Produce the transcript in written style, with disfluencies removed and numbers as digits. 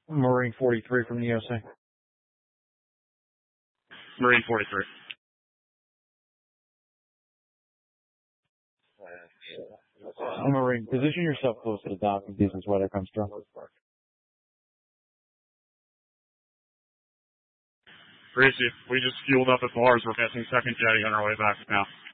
Marine 43 from the USA. Marine 43. Marine, position yourself close to the dock in case this weather comes through. Gracie, we just fueled up at Mars. We're passing second jetty on our way back now.